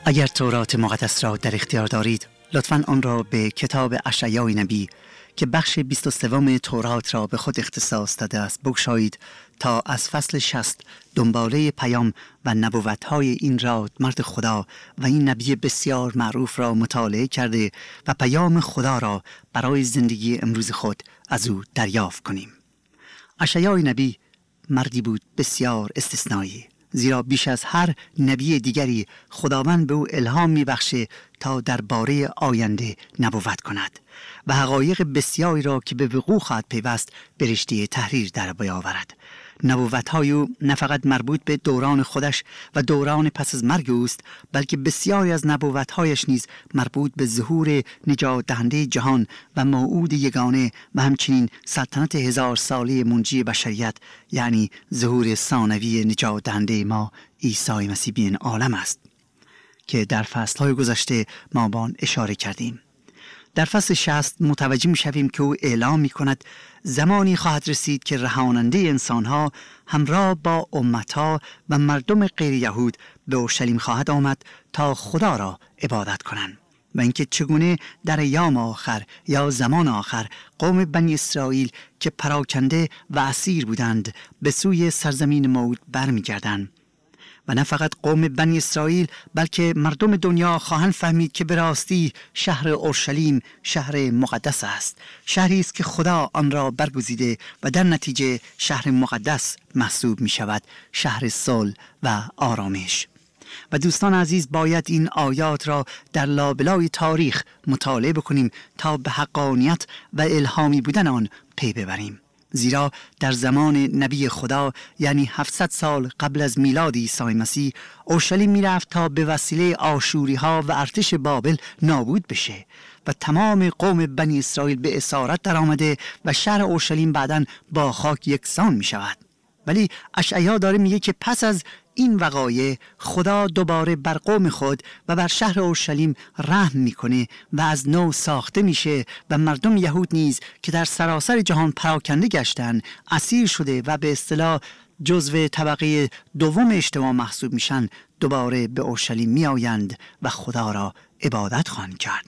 اگر تورات مقدس را در اختیار دارید، لطفاً آن را به کتاب اشعیای نبی که بخش 23 تورات را به خود اختصاص داده است بگشایید تا از فصل 60 دنباله پیام و نبوت‌های این مرد خدا و این نبی بسیار معروف را مطالعه کرده و پیام خدا را برای زندگی امروز خود از او دریافت کنیم. اشعیای نبی مردی بود بسیار استثنایی، زیرا بیش از هر نبی دیگری خداوند به او الهام می‌بخشه تا درباره آینده نبوت کند و حقایق بسیاری را که به وقوع خواهد پیوست به رشته تحریر در بیاورد. نبوت‌های او نه فقط مربوط به دوران خودش و دوران پس از مرگ اوست، بلکه بسیاری از نبوت‌هایش نیز مربوط به ظهور نجات دهنده جهان و موعود یگانه و همچنین سلطنت 1000 ساله منجی بشریت، یعنی ظهور ثانوی نجات دهنده ما عیسی مسیح به این عالم است که در فصل‌های گذشته ما به آن اشاره کردیم. در فصل 60 متوجه می‌شویم که او اعلام می‌کند زمانی خواهد رسید که رهاننده انسان‌ها همراه با امت‌ها و مردم غیر یهود به اورشلیم خواهد آمد تا خدا را عبادت کنند و اینکه چگونه در ایام آخر یا زمان آخر قوم بنی اسرائیل که پراکنده و اسیر بودند به سوی سرزمین موعود برمیگردند. و نه فقط قوم بنی اسرائیل بلکه مردم دنیا خواهند فهمید که به راستی شهر اورشلیم شهر مقدس است، شهری است که خدا آن را برگزیده و در نتیجه شهر مقدس محسوب می شود، شهر صلح و آرامش. و دوستان عزیز، باید این آیات را در لابلای تاریخ مطالعه بکنیم تا به حقانیت و الهامی بودن آن پی ببریم، زیرا در زمان نبی خدا یعنی 700 سال قبل از میلاد عیسی مسیح اورشلیم میرفت تا به وسیله آشوری ها و ارتش بابل نابود بشه و تمام قوم بنی اسرائیل به اسارت در آمده و شهر اورشلیم بعداً با خاک یکسان می شود. ولی اشعیا داره میگه که پس از این وقایع خدا دوباره بر قوم خود و بر شهر اورشلیم رحم میکنه و از نو ساخته میشه و مردم یهود نیز که در سراسر جهان پراکنده گشتن، اسیر شده و به اصطلاح جزو طبقه دوم اجتماع محسوب میشن، دوباره به اورشلیم میآیند و خدا را عبادت خواهند کرد.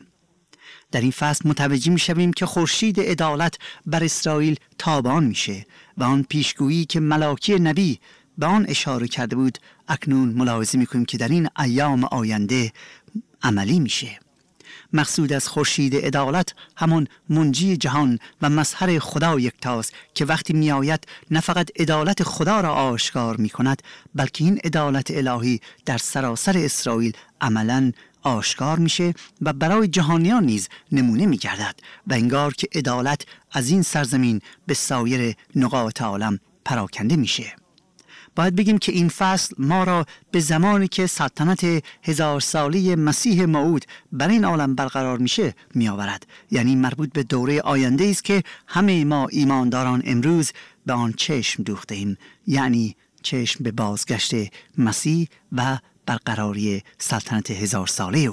در این فصل متوجه میشویم که خورشید عدالت بر اسرائیل تابان میشه و آن پیشگویی که ملاکی نبی به آن اشاره کرده بود اکنون ملاحظه میکنیم که در این ایام آینده عملی میشه. مقصود از خورشید عدالت همون منجی جهان و مظهر خدا یکتاست که وقتی میآید نه فقط عدالت خدا را آشکار میکند، بلکه این عدالت الهی در سراسر اسرائیل عملاً آشکار میشه و برای جهانیان نیز نمونه میگردد و انگار که عدالت از این سرزمین به سایر نقاط عالم پراکنده میشه. باید بگیم که این فصل ما را به زمانی که سلطنت 1000 ساله مسیح موعود بر این عالم برقرار میشه میآورد، یعنی مربوط به دوره آینده است که همه ما ایمانداران امروز به آن چشم دوخته ایم، یعنی چشم به بازگشت مسیح و برقراری سلطنت 1000 ساله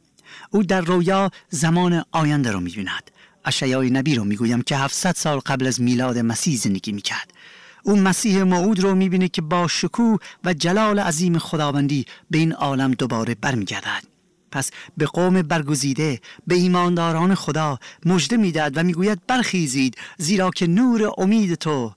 او در رویا زمان آینده رو می‌بیند. اشعیای نبی رو میگویم که 700 سال قبل از میلاد مسیح زندگی میکرد. اون مسیح موعود رو میبینه که با شکوه و جلال عظیم خداوندی به این عالم دوباره برمیگردد. پس به قوم برگزیده، به ایمانداران خدا مژده میدهد و میگوید برخیزید، زیرا که نور امید تو،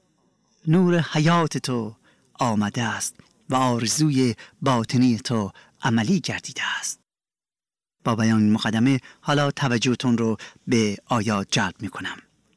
نور حیات تو آمده است و آرزوی باطنی تو عملی گردیده است. با بیان این مقدمه حالا توجهتون رو به آیات جلب میکنم.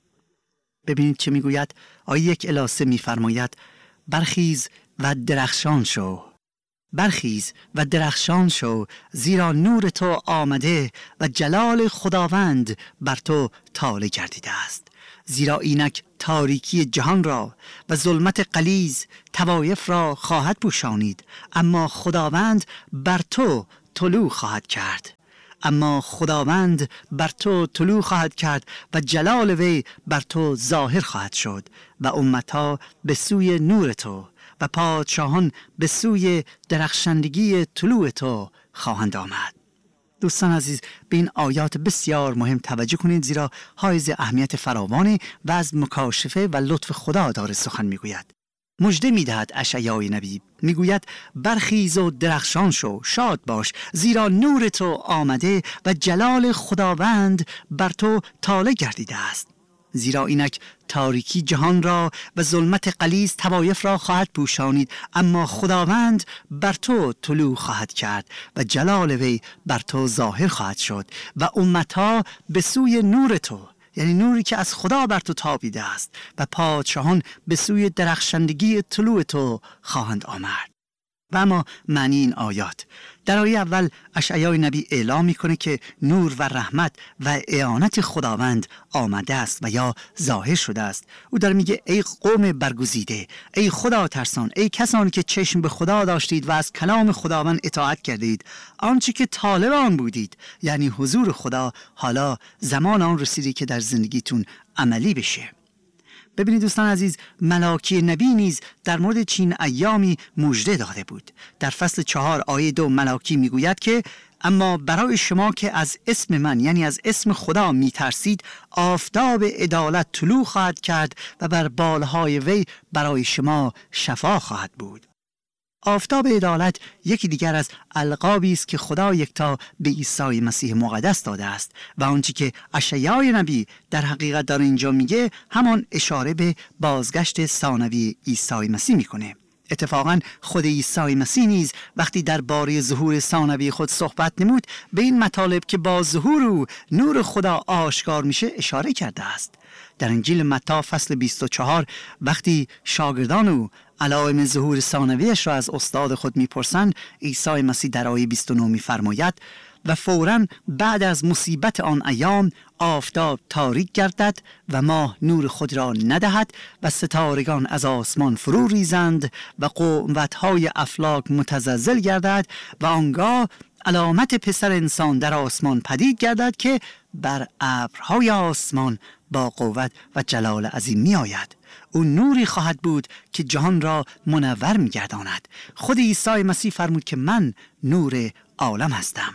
ببینید چه میگوید. آیه 1-3 میفرماید برخیز و درخشان شو، برخیز و درخشان شو، زیرا نور تو آمده و جلال خداوند بر تو طالع گردیده است. زیرا اینک تاریکی جهان را و ظلمت غلیظ طوایف را خواهد پوشانید، اما خداوند بر تو طلوع خواهد کرد. اما خداوند بر تو طلوع خواهد کرد و جلال وی بر تو ظاهر خواهد شد و امتها به سوی نور تو و پادشاهان به سوی درخشندگی طلوع تو خواهند آمد. دوستان عزیز، به این آیات بسیار مهم توجه کنید، زیرا حائز اهمیت فراوانی و از مکاشفه و لطف خدا داره سخن میگوید. مژده می‌دهد اشعیای نبی، میگوید برخیز و درخشان شو، شاد باش، زیرا نور تو آمده و جلال خداوند بر تو طالع گردیده است. زیرا اینک تاریکی جهان را و ظلمت غلیظ طوایف را خواهد پوشانید، اما خداوند بر تو طلوع خواهد کرد و جلال وی بر تو ظاهر خواهد شد و امتها به سوی نور تو، یعنی نوری که از خدا بر تو تابیده است، و پادشاهان به سوی درخشندگی طلوع تو خواهند آمد. و اما معنی این آیات: در آیه اول اشعیای نبی اعلام میکنه که نور و رحمت و اعانت خداوند آمده است و یا ظاهر شده است. او داره میگه ای قوم برگزیده، ای خدا ترسان، ای کسانی که چشم به خدا داشتید و از کلام خداوند اطاعت کردید، آنچه که طالب آن بودید، یعنی حضور خدا، حالا زمان آن رسیده که در زندگیتون عملی بشه. ببینید دوستان عزیز، ملاکی نبی نیز در مورد چین ایامی مژده داده بود. در فصل 4 آیه 2 ملاکی میگوید که اما برای شما که از اسم من، یعنی از اسم خدا میترسید، آفتاب عدالت طلوع خواهد کرد و بر بالهای وی برای شما شفا خواهد بود. آفتاب عدالت یکی دیگر از القابی است که خدا یکتا به عیسی مسیح مقدس داده است و آنچه که اشعیای نبی در حقیقت در اینجا میگه همان اشاره به بازگشت ثانوی عیسی مسیح میکنه. اتفاقا خود عیسی مسیح نیز وقتی درباره ظهور ثانوی خود صحبت نمود، به این مطالب که با ظهور او نور خدا آشکار میشه اشاره کرده است. در انجیل متی فصل 24 وقتی شاگردان او علائم ظهور ثانویش را از استاد خود میپرسند، عیسی مسیح در آیه 29 میفرماید و فوراً بعد از مصیبت آن ایام آفتاب تاریک گردد و ماه نور خود را ندهد و ستارگان از آسمان فرو ریزند و قوت‌های افلاک متزلزل گردد و آنگاه علامت پسر انسان در آسمان پدید گردد که بر ابرهای آسمان با قوت و جلال عظیم می آید. او نوری خواهد بود که جهان را منور می گرداند. خود عیسی مسیح فرمود که من نور عالم هستم.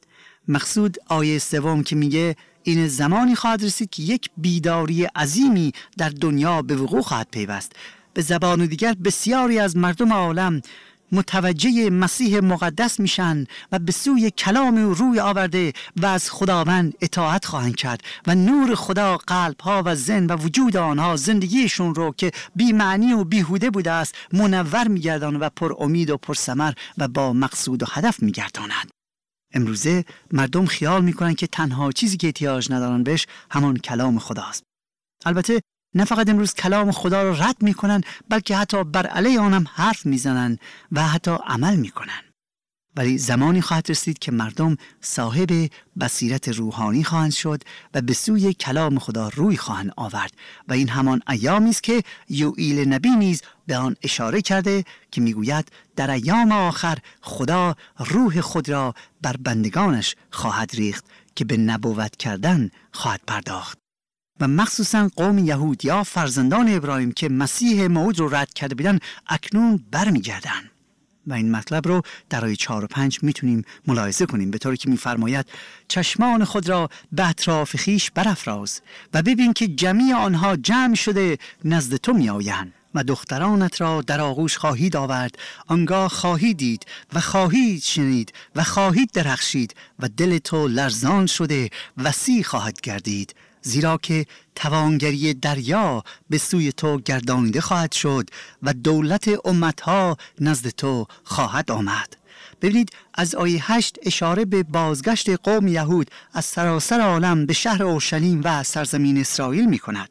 مقصود آیه 3 که میگه این زمانی خواهد رسید که یک بیداری عظیمی در دنیا به وقوع خواهد پیوست. به زبان دیگر بسیاری از مردم عالم متوجه مسیح مقدس میشن و به سوی کلام او روی آورده و از خداوند اطاعت خواهند کرد و نور خدا قلبها و ذهن و وجود آنها زندگیشون رو که بی معنی و بیهوده بوده است منور میگرداند و پر امید و پر ثمر و با مقصود و هدف میگرداند. امروزه مردم خیال میکنن که تنها چیزی که احتیاج ندارن بهش همان کلام خداست. البته نه فقط امروز کلام خدا رو رد میکنن، بلکه حتی بر علیه آنم حرف میزنن و حتی عمل میکنن. ولی زمانی خواهد رسید که مردم صاحب بصیرت روحانی خواهند شد و به سوی کلام خدا روی خواهند آورد و این همان ایامی است که یوئیل نبی نیز به آن اشاره کرده که میگوید در ایام آخر خدا روح خود را بر بندگانش خواهد ریخت که به نبوت کردن خواهد پرداخت. و مخصوصا قوم یهود یا فرزندان ابراهیم که مسیح موعود رو رد کرده بودن اکنون برمیگردن. و این مطلب رو در آیه 4 و 5 میتونیم ملاحظه کنیم، به طوری که میفرماید چشمان خود را به اطراف خویش برافراز و ببین که جمیع آنها جمع شده نزد تو میآیند و دخترانت را در آغوش خواهید آورد، آنگاه خواهید دید و خواهید شنید و خواهید درخشید و دل تو لرزان شده وسیع خواهد گردید، زیرا که توانگری دریا به سوی تو گردانیده خواهد شد و دولت امتها نزد تو خواهد آمد. ببینید از آیه 8 اشاره به بازگشت قوم یهود از سراسر عالم به شهر اورشلیم و سرزمین اسرائیل می کند.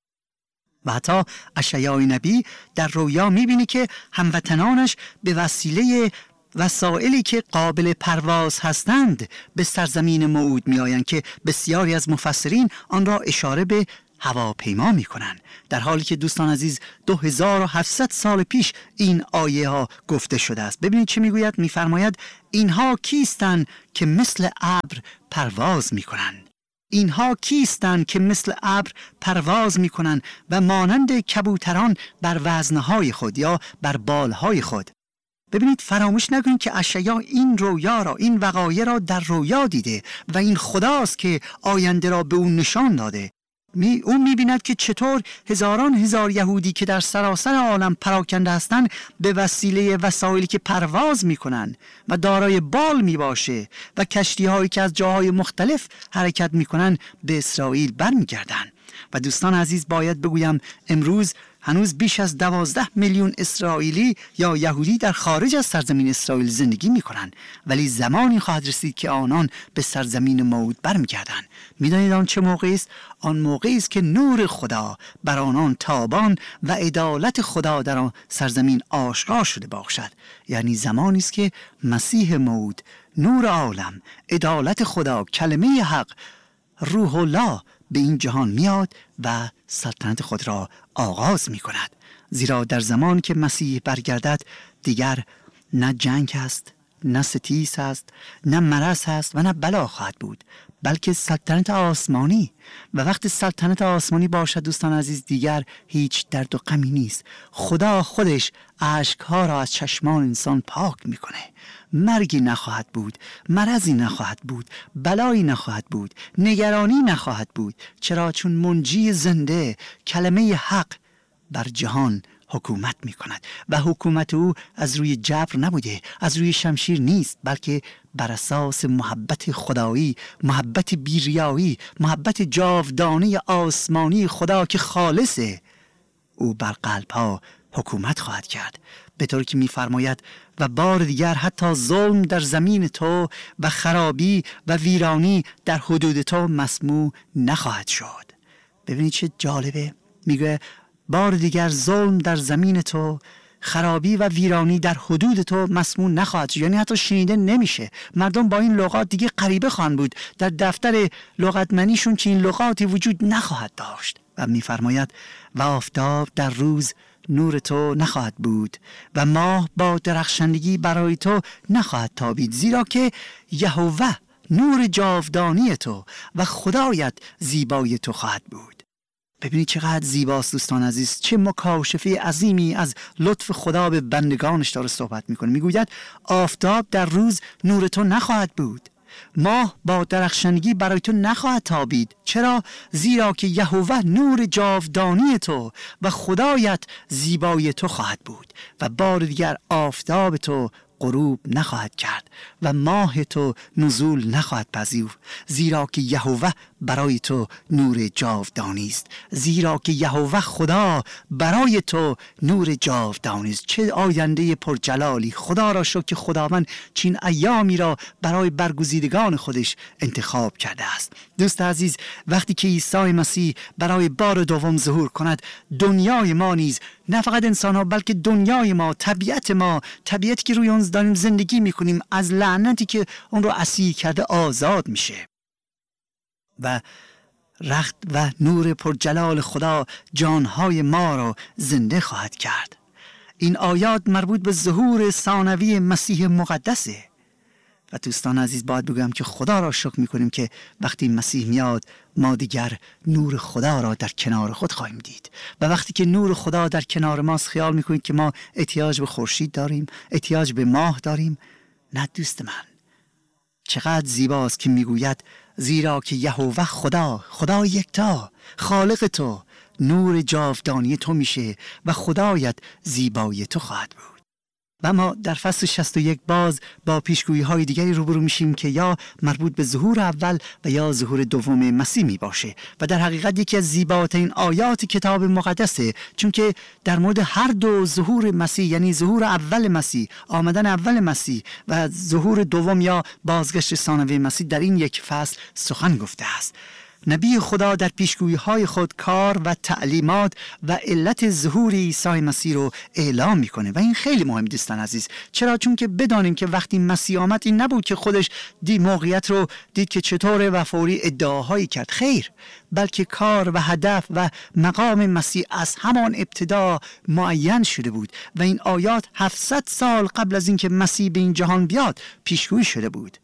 و حتی اشعیای نبی در رویا می بینی که هموطنانش به وسیله وسایلی که قابل پرواز هستند به سرزمین موعود می آیند که بسیاری از مفسرین آن را اشاره به هواپیما می کنند، در حالی که دوستان عزیز 2700 سال پیش این آیه ها گفته شده است. ببینید چه می گوید، می فرماید اینها کیستند که مثل ابر پرواز می کنند. اینها کیستند که مثل ابر پرواز می کنند و مانند کبوتران بر وزنهای خود یا بر بالهای خود. ببینید فراموش نکنید که اشعیا این رویا را، این وقایع را در رویا دیده و این خداست که آینده را به اون نشان داده. او می‌بیند که چطور هزاران هزار یهودی که در سراسر عالم پراکنده هستند به وسیله وسایلی که پرواز می‌کنند و دارای بال می‌باشه و کشتی‌هایی که از جاهای مختلف حرکت می‌کنند به اسرائیل برمیگردند. و دوستان عزیز، باید بگویم امروز هنوز بیش از 12 میلیون اسرائیلی یا یهودی در خارج از سرزمین اسرائیل زندگی می‌کنند، ولی زمانی خواهد رسید که آنان به سرزمین موعود برمیگردند. می‌دانید آن چه موقعی است؟ آن موقعی است که نور خدا بر آنان تابان و عدالت خدا در آن سرزمین آشکار شده باشد. یعنی زمانی است که مسیح موعود، نور عالم، عدالت خدا، کلمه حق، روح الله به این جهان میاد و سلطنت خود را آغاز می کند. زیرا در زمان که مسیح برگردد دیگر نه جنگ است، نه ستیز است، نه مرض است و نه بلا خواهد بود، بلکه سلطنت آسمانی. و وقتی سلطنت آسمانی باشد دوستان عزیز، دیگر هیچ درد و غمی نیست. خدا خودش اشک‌ها را از چشمان انسان پاک میکنه. مرگی نخواهد بود، مرضی نخواهد بود، بلایی نخواهد بود، نگرانی نخواهد بود. چرا؟ چون منجی زنده، کلمه حق، بر جهان حکومت می کند و حکومت او از روی جبر نبوده، از روی شمشیر نیست، بلکه بر اساس محبت خدایی، محبت بیریایی، محبت جاودانه آسمانی خدا که خالصه. او بر قلب‌ها حکومت خواهد کرد، به طوری که می‌فرماید و بار دیگر حتی ظلم در زمین تو و خرابی و ویرانی در حدود تو مسموع نخواهد شد. ببینید چه جالبه، میگه بار دیگر ظلم در زمین تو، خرابی و ویرانی در حدود تو مسموع نخواهد شد. یعنی حتی شنیده نمیشه. مردم با این لغات دیگه غریبه خواهند بود. در دفتر لغتمنیشون که این لغاتی وجود نخواهد داشت. و میفرماید و آفتاب در روز نور تو نخواهد بود و ماه با درخشندگی برای تو نخواهد تابید، زیرا که یهوه نور جاودانی تو و خدایت زیبای تو خواهد بود. ببینید چقدر زیباست دوستان عزیز، چه مکاشفه عظیمی از لطف خدا به بندگانش داره صحبت میکنه. میگوید آفتاب در روز نور تو نخواهد بود، ماه با درخشندگی برای تو نخواهد تابید. چرا؟ زیرا که یهوه نور جاودانی تو و خدایت زیبای تو خواهد بود و بار دیگر آفتاب تو غروب نخواهد کرد و ماه تو نزول نخواهد پذیرفت، زیرا که یهوه برای تو نور جاودانی است، زیرا که یهوه خدا برای تو نور جاودانی است. چه آینده پرجلالی! خدا را شکر که خداوند چین ایامی را برای برگزیدگان خودش انتخاب کرده است. دوست عزیز، وقتی که عیسی مسیح برای بار دوم ظهور کند، دنیای ما نیز، نه فقط انسان ها بلکه دنیای ما، طبیعتی که روی اون داریم زندگی میکنیم، از لعنتی که اون رو اسیر کرده آزاد میشه و رخت و نور پرجلال خدا جانهای ما را زنده خواهد کرد. این آیات مربوط به ظهور ثانوی مسیح مقدسه و دوستان عزیز باید بگم که خدا را شکر میکنیم که وقتی مسیح میاد ما دیگر نور خدا را در کنار خود خواهیم دید و وقتی که نور خدا در کنار ماست خیال میکنید که ما احتیاج به خورشید داریم، احتیاج به ماه داریم. نه دوست من، چقدر زیباست که میگوید زیرا که یهوه خدا یکتا، خالق تو، نور جاودانی تو میشه و خدایت زیبای تو خواهد بود. و ما در فصل 61 باز با پیشگویی های دیگری روبرو میشیم که یا مربوط به ظهور اول و یا ظهور دوم مسیح می باشه و در حقیقت یکی از زیباترین آیات کتاب مقدسه، چون که در مورد هر دو ظهور مسیح، یعنی ظهور اول مسیح، آمدن اول مسیح و ظهور دوم یا بازگشت ثانوی مسیح، در این یک فصل سخن گفته است. نبی خدا در پیشگویی‌های خود کار و تعلیمات و علت ظهور عیسی مسیح رو اعلام میکنه و این خیلی مهم دوستان عزیز. چرا؟ چون که بدانیم که وقتی مسیح آمد این نبود که خودش موقعیت رو دید که چطوره و فوری ادعاهایی کرد، خیر، بلکه کار و هدف و مقام مسیح از همان ابتدا معین شده بود و این آیات 700 سال قبل از اینکه مسیح به این جهان بیاد پیشگویی شده بود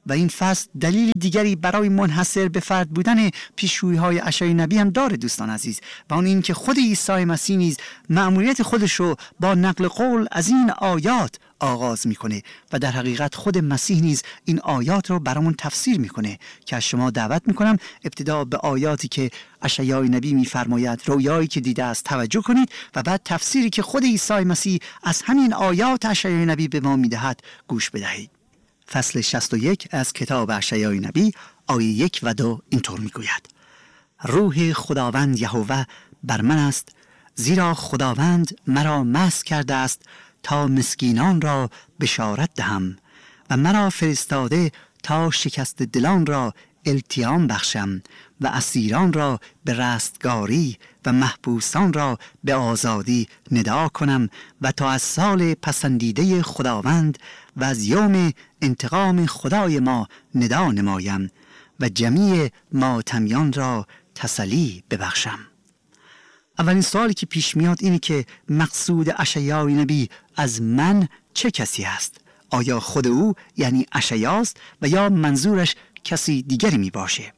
و این فصل دلیل دیگری برای منحصر به فرد بودن پیشگویی‌های اشعیا نبی هم داره دوستان عزیز، و اون این که خود عیسی مسیح نیز مأموریت خودش رو با نقل قول از این آیات آغاز میکنه و در حقیقت خود مسیح نیز این آیات رو برامون تفسیر میکنه که از شما دعوت میکنم ابتدا به آیاتی که اشعیا نبی میفرماید، رویایی که دیده است توجه کنید و بعد تفسیری که خود عیسی مسیح از همین آیات اشعیا نبی به ما میدهد گوش بدهید. فصل 61 از کتاب اشعیا نبی آیه 1 و 2 اینطور میگوید: روح خداوند یهوه بر من است، زیرا خداوند مرا مسح کرده است تا مسکینان را بشارت دهم و مرا فرستاده تا شکست دلان را التیام بخشم و اسیران را به رستگاری و محبوسان را به آزادی ندا کنم و تا از سال پسندیده خداوند و از یوم انتقام خدای ما ندا نمایم و جمیع ماتمیان را تسلی ببخشم. اولین سوالی که پیش میاد اینه که مقصود اشعیا نبی از من چه کسی است؟ آیا خود او یعنی اشعیاست و یا منظورش کسی دیگری می باشه؟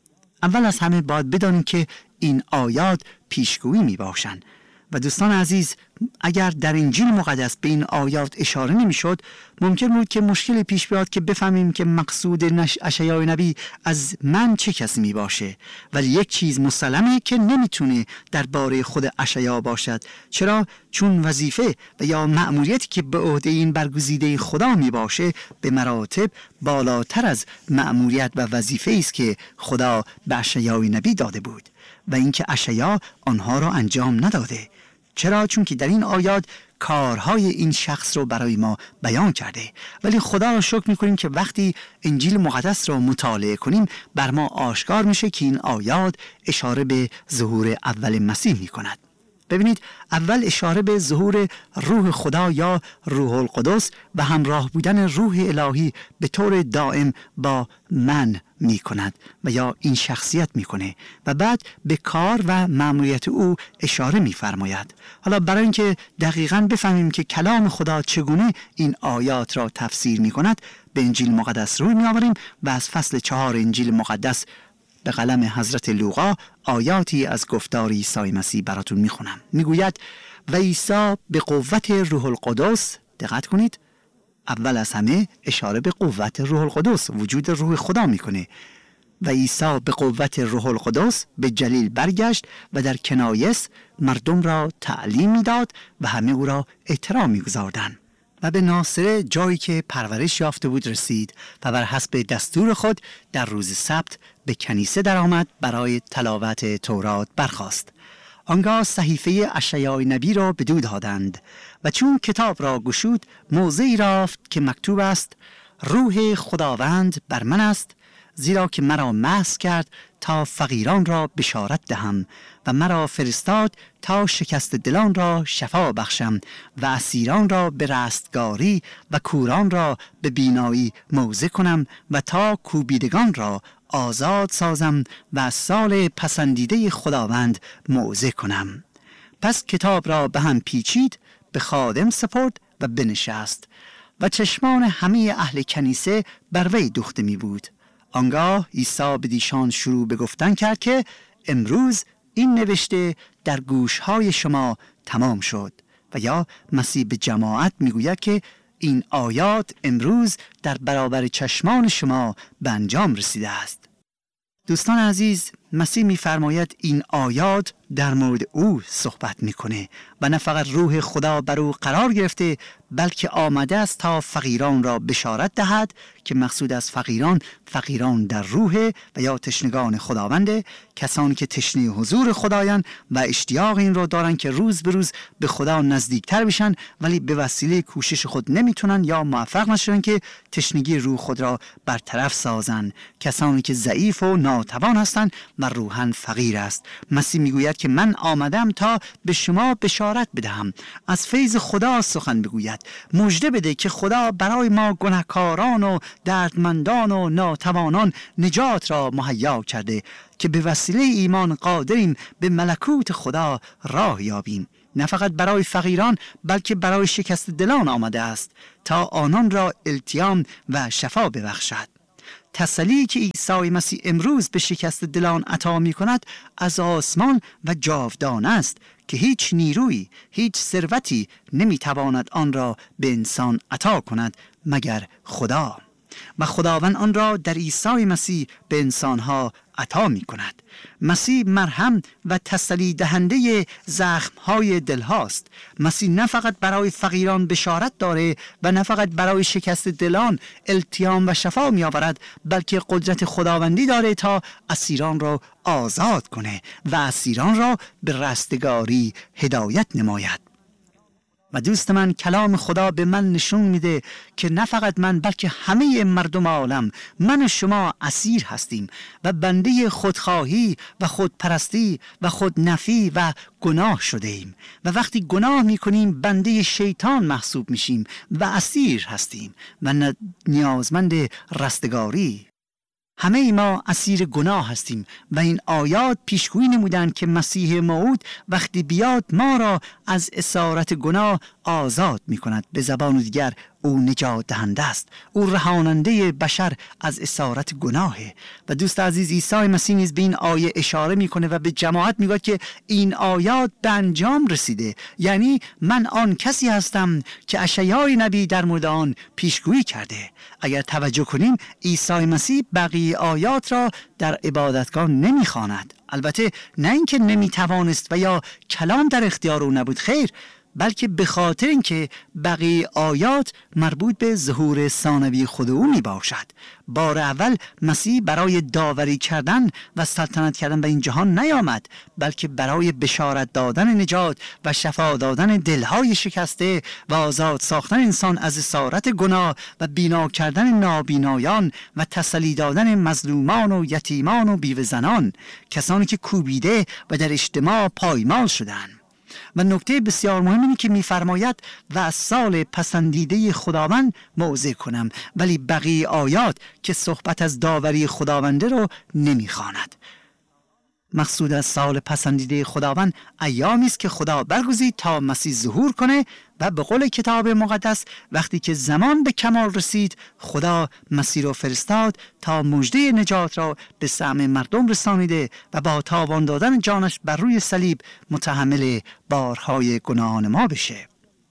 اول از همه باید بدانیم که این آیات پیشگویی می باشن و دوستان عزیز اگر در انجیل مقدس به این آیات اشاره نمی شد ممکن بود که مشکلی پیش بیاد که بفهمیم که مقصود اشعیا نبی از من چه کسی می باشه. ولی یک چیز مسلمه که نمیتونه درباره خود اشعیا باشد. چرا؟ چون وظیفه و یا مأموریتی که به عهده این برگزیده خدا می باشه به مراتب بالاتر از مأموریت و وظیفه است که خدا به اشعیا نبی داده بود و اینکه اشعیا آنها را انجام نداده. چرا؟ چون که در این آیات کارهای این شخص رو برای ما بیان کرده. ولی خدا را شکر میکنیم که وقتی انجیل مقدس رو مطالعه کنیم بر ما آشکار میشه که این آیات اشاره به ظهور اول مسیح میکند. ببینید اول اشاره به ظهور روح خدا یا روح القدس و همراه بودن روح الهی به طور دائم با من می کند و یا این شخصیت می کنه و بعد به کار و مأموریت او اشاره می فرماید. حالا برای اینکه دقیقاً بفهمیم که کلام خدا چگونه این آیات را تفسیر می کند به انجیل مقدس روی می آوریم و از فصل 4 انجیل مقدس به قلم حضرت لوقا آیاتی از گفتار عیسی مسیح براتون میخونم. میگوید و عیسی به قوت روح القدس، دقت کنید اول از همه اشاره به قوت روح القدس، وجود روح خدا میکنه. و عیسی به قوت روح القدس به جلیل برگشت و در کنایس مردم را تعلیم میداد و همه او را احترام میگذاردند. و به ناصره جایی که پرورش یافته بود رسید و بر حسب دستور خود در روز سبت به کنیسه درآمد، برای تلاوت تورات برخاست. آنگاه صحیفه اشعیا نبی را بدو دادند و چون کتاب را گشود موضعی رافت که مکتوب است: روح خداوند بر من است، زیرا که مرا مسح کرد تا فقیران را بشارت دهم و مرا فرستاد تا شکست دلان را شفا بخشم و اسیران را به رستگاری و کوران را به بینایی موعظه کنم و تا کوبیدگان را آزاد سازم و از سال پسندیده خداوند موعظه کنم. پس کتاب را به هم پیچید، به خادم سپرد و بنشست و چشمان همه اهل کنیسه بر وی دوخته می بود. آنگاه عیسی به دیشان شروع به گفتن کرد که امروز این نوشته در گوشهای شما تمام شد. و یا مسیح به جماعت میگوید که این آیات امروز در برابر چشمان شما به انجام رسیده است. دوستان عزیز، مسیح می‌فرماید این آیات در مورد او صحبت میکنه و نه فقط روح خدا بر او قرار گرفته بلکه آمده است تا فقیران را بشارت دهد که مقصود از فقیران در روح و یا تشنگان خداونده، کسانی که تشنه حضور خدایان و اشتیاق این را دارن که روز به روز به خدا نزدیکتر بشن ولی به وسیله کوشش خود نمیتونن یا موفق نشدن که تشنگی روح خود را برطرف سازن، کسانی که ضعیف و ناتوان هستند و روحاً فقیر است. مسیح میگوید که من آمدم تا به شما بشارت بدهم، از فیض خدا سخن بگوید، مژده بده که خدا برای ما گناهکاران و دردمندان و ناتوانان نجات را مهیا کرده که به وسیله ایمان قادریم به ملکوت خدا راه یابیم. نه فقط برای فقیران بلکه برای شکست دلان آمده است تا آنان را التیام و شفا ببخشد. تسلی که عیسی مسیح امروز به شکست دلان عطا می کند از آسمان و جاودانه است که هیچ نیرویی، هیچ ثروتی نمی تواند آن را به انسان عطا کند مگر خدا. و خداوند آن را در عیسی مسیح به انسانها عطا می کند. مسیح مرهم و تسلی دهنده زخمهای دل هاست. مسیح نه فقط برای فقیران بشارت داره و نه فقط برای شکست دلان التیام و شفا می آورد، بلکه قدرت خداوندی داره تا اسیران را آزاد کنه و اسیران را به رستگاری هدایت نماید. و دوست من، کلام خدا به من نشون میده که نه فقط من بلکه همه مردم عالم، من و شما اسیر هستیم و بنده خودخواهی و خودپرستی و خودنفی و گناه شده ایم و وقتی گناه میکنیم بنده شیطان محسوب میشیم و اسیر هستیم و نیازمند رستگاری. همه ما اسیر گناه هستیم و این آیات پیشگویی نمودند که مسیح موعود وقتی بیاد ما را از اسارت گناه آزاد می کند. به زبان دیگر او نجات دهنده است، او رهاننده بشر از اسارت گناهه. و دوست عزیز، عیسی مسیح نیز به این آیه اشاره میکنه و به جماعت میگه که این آیات به انجام رسیده، یعنی من آن کسی هستم که اشعیا نبی در مورد آن پیشگویی کرده. اگر توجه کنیم عیسی مسیح بقیه آیات را در عبادتگاه نمیخواند، البته نه اینکه نمیتوانست و یا کلام در اختیار او نبود، خیر، بلکه به خاطر اینکه بقیه آیات مربوط به ظهور ثانوی خود او می باشد. بار اول مسیح برای داوری کردن و سلطنت کردن به این جهان نیامد، بلکه برای بشارت دادن نجات و شفا دادن دلهای شکسته و آزاد ساختن انسان از اسارت گناه و بینا کردن نابینایان و تسلی دادن مظلومان و یتیمان و بیوه زنان، کسانی که کوبیده و در اجتماع پایمال شدند. و نکته بسیار مهم اینه که می‌فرماید و از سال پسندیده خداوند موعظه کنم، ولی بقیه آیات که صحبت از داوری خداونده رو نمی‌خواند. مقصود از سال پسندیده خداوند ایامی است که خدا برگزید تا مسیح ظهور کنه و به قول کتاب مقدس وقتی که زمان به کمال رسید خدا مسیح رو فرستاد تا مژده نجات را به سمع مردم رسانیده و با تاوان دادن جانش بر روی صلیب متحمل بارهای گناهان ما بشه.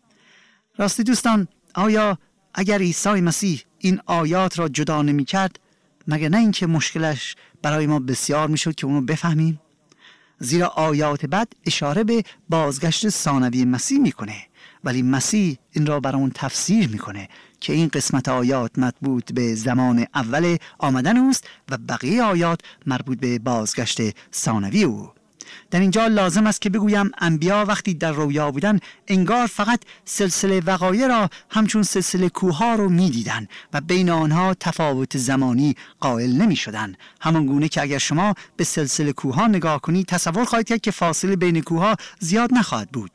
راستی دوستان، آیا اگر عیسی مسیح این آیات را جدا نمی کرد، مگر نه اینکه مشکلش برای ما بسیار میشد که اونو بفهمیم؟ زیرا آیات بعد اشاره به بازگشت ثانوی مسیح میکنه، ولی مسیح این را برامون تفسیر میکنه که این قسمت آیات مربوط به زمان اول آمدن اوست و بقیه آیات مربوط به بازگشت ثانوی او. در اینجا لازم است که بگویم انبیا وقتی در رویا بودن انگار فقط سلسله وقایع را همچون سلسله کوه‌ها رو می‌دیدن و بین آنها تفاوت زمانی قائل نمی‌شدند. همان گونه که اگر شما به سلسله کوه‌ها نگاه کنید تصور خواهید کرد که فاصله بین کوه‌ها زیاد نخواهد بود،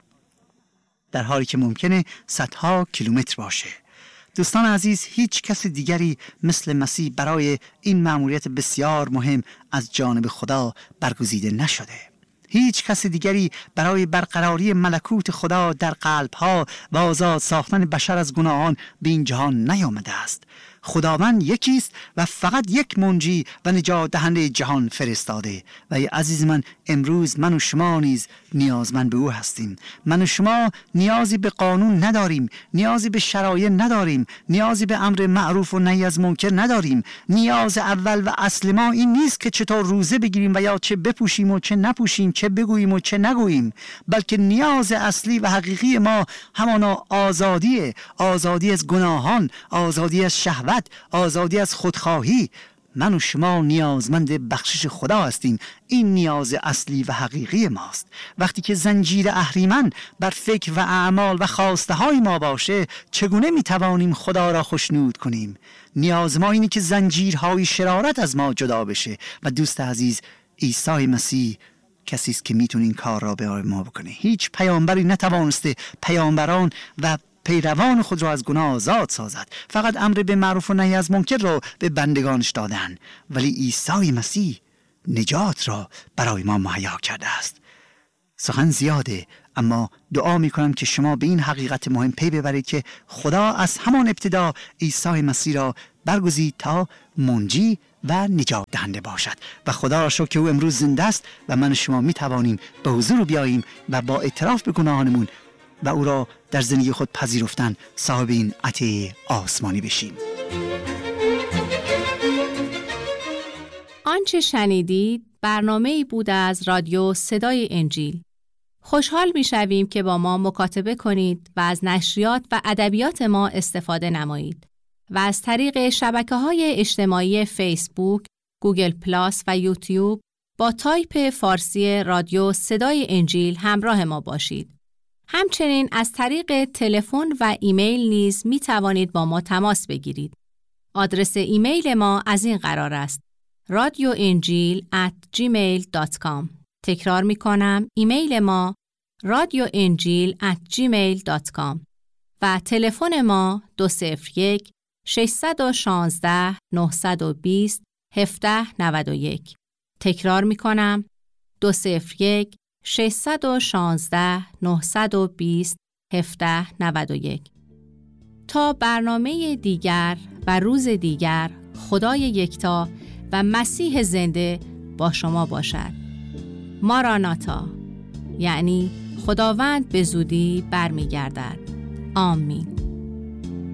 در حالی که ممکنه صدها کیلومتر باشه. دوستان عزیز، هیچ کس دیگری مثل مسیح برای این مأموریت بسیار مهم از جانب خدا برگزیده نشده. هیچ کس دیگری برای برقراری ملکوت خدا در قلب‌ها و آزاد ساختن بشر از گناهان به این جهان نیامده است. خداوند یکی است و فقط یک منجی و نجات دهنده جهان فرستاده و ای عزیز من، امروز من و شما نیز نیازمند به او هستیم. من و شما نیازی به قانون نداریم، نیازی به شرایع نداریم، نیازی به امر معروف و نهی از منکر نداریم. نیاز اول و اصل ما این نیست که چطور روزه بگیریم و یا چه بپوشیم و چه نپوشیم، چه بگوییم و چه نگوییم، بلکه نیاز اصلی و حقیقی ما همانا آزادیه، آزادی از گناهان، آزادی از شهوت، آزادی از خودخواهی. من و شما نیازمند بخشش خدا هستیم. این نیاز اصلی و حقیقی ماست. وقتی که زنجیر اهریمن بر فکر و اعمال و خواسته های ما باشه، چگونه میتوانیم خدا را خوشنود کنیم؟ نیاز ما اینه که زنجیرهای شرارت از ما جدا بشه و دوست عزیز، عیسی مسیح کسی است که میتونه این کار را به ما بکنه. هیچ پیامبری نتوانسته پیامبران و پیروان خود را از گناه آزاد سازد. فقط امر به معروف و نهی از منکر را به بندگانش دادن، ولی عیسی مسیح نجات را برای ما مهیا کرده است. سخن زیاده، اما دعا میکنم که شما به این حقیقت مهم پی ببرید که خدا از همان ابتدا عیسی مسیح را برگزید تا منجی و نجات دهنده باشد و خدا را شکر که او امروز زنده است و من و شما میتوانیم به حضور بیاییم و با اعتراف به گناهانمون و او را در زندگی خود پذیرفتن صاحب این عطیه آسمانی بشیم. آنچه شنیدید برنامه‌ای بود از رادیو صدای انجیل. خوشحال می‌شویم که با ما مکاتبه کنید و از نشریات و ادبیات ما استفاده نمایید و از طریق شبکه‌های اجتماعی فیسبوک، گوگل پلاس و یوتیوب با تایپ فارسی رادیو صدای انجیل همراه ما باشید. همچنین از طریق تلفن و ایمیل نیز می توانید با ما تماس بگیرید. آدرس ایمیل ما از این قرار است: radioinjil@gmail.com. تکرار می کنم، ایمیل ما radioinjil@gmail.com و تلفن ما 201 616 920 1791. تکرار می کنم، 201 616 920 1791. تا برنامه دیگر و روز دیگر، خدای یکتا و مسیح زنده با شما باشد. ماراناتا، یعنی خداوند به زودی برمیگردد. آمین.